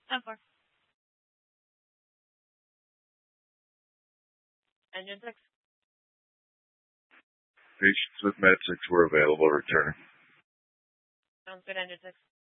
10-4. Engine 6. Patients with Med 6 were available. Returning. Sounds good, Engine 6.